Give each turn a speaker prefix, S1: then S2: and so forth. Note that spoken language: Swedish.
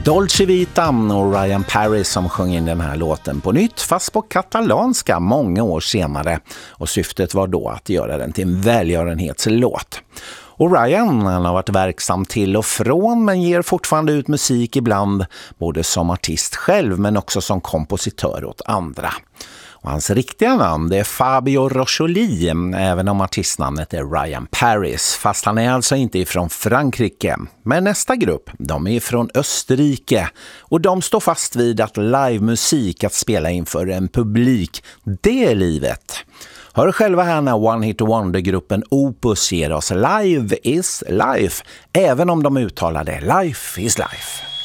S1: Dolce Vita och Ryan Paris som sjöng in den här låten på nytt, fast på katalanska många år senare. Och syftet var då att göra den till en välgörenhetslåt. Och Ryan, han har varit verksam till och från, men ger fortfarande ut musik ibland, både som artist själv men också som kompositör åt andra. Och hans riktiga namn är Fabio Roscioli, även om artistnamnet är Ryan Paris, fast han är alltså inte ifrån Frankrike. Men nästa grupp, de är från Österrike, och de står fast vid att livemusik, att spela inför en publik, det är livet. Hör själva här när One Hit Wonder-gruppen Opus ger oss Live is Life, även om de uttalade Life is Life.